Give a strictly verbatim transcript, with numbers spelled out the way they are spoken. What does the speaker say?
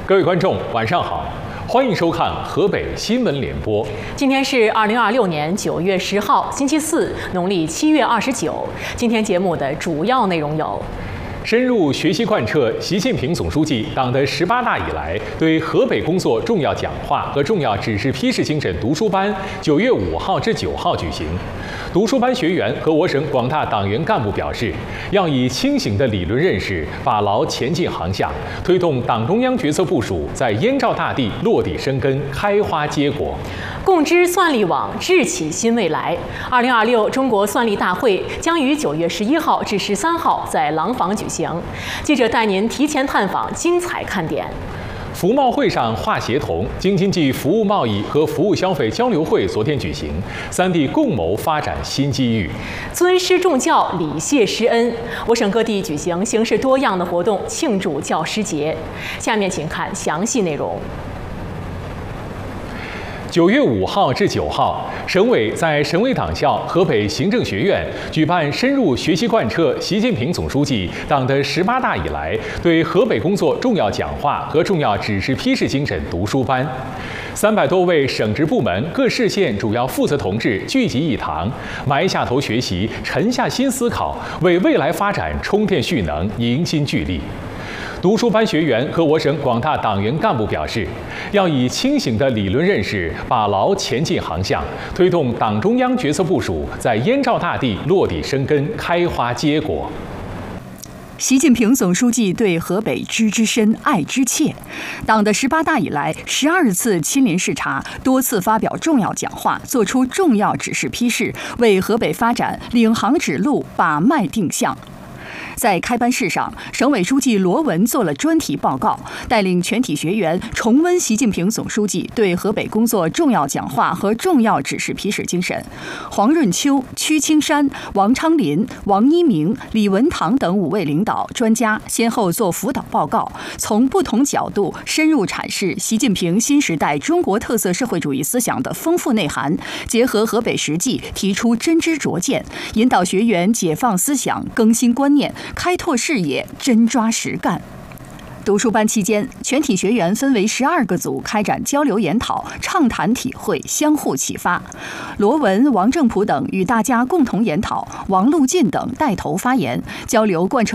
各位观众，晚上好，欢迎收看河北新闻联播。 今天是二零二六年九月十号，星期四，农历七月二十九。今天节目的主要内容有： 深入学习贯彻习近平总书记党的十八大以来对河北工作重要讲话和重要指示批示精神读书班，九月五号至九号举行。读书班学员和我省广大党员干部表示，要以清醒的理论认识，把牢前进航向，推动党中央决策部署在燕赵大地落地生根、开花结果。 共知算力网，智启新未来。二零二六中国算力大会将于九月十一号至十三号在廊坊举行。记者带您提前探访精彩看点。 服贸会上话协同，京津冀服务贸易和服务消费交流会昨天举行，三地共谋发展新机遇。 尊师重教，礼谢师恩。我省各地举行形式多样的活动，庆祝教师节。下面请看详细内容。 九月五号至九号，省委在省委党校河北行政学院举办深入学习贯彻习近平总书记党的十八大以来对河北工作重要讲话和重要指示批示精神读书班。三百多位省直部门各市县主要负责同志聚集一堂，埋下头学习，沉下心思考，为未来发展充电蓄能，迎新聚力。读书班学员和我省广大党员干部表示，要以清醒的理论认识，把牢前进航向，推动党中央决策部署在燕赵大地落地生根、开花结果。 习近平总书记对河北知之深、爱之切。党的十八大以来，十二次亲临视察，多次发表重要讲话，作出重要指示批示，为河北发展领航指路、把脉定向。在开班式上，省委书记罗文做了专题报告，带领全体学员重温习近平总书记对河北工作重要讲话和重要指示批示精神。黄润秋、屈青山、王昌林、王一鸣、李文堂等五位领导专家先后做辅导报告，从不同角度深入阐释习近平新时代中国特色社会主义思想的丰富内涵，结合河北实际提出真知灼见，引导学员解放思想、更新观念，开拓视野，真抓实干。读书班期间，全体学员分为十二个组开展交流研讨、畅谈体会，相互启发。罗文、王正普等与大家共同研讨，王路进等带头发言，交流贯彻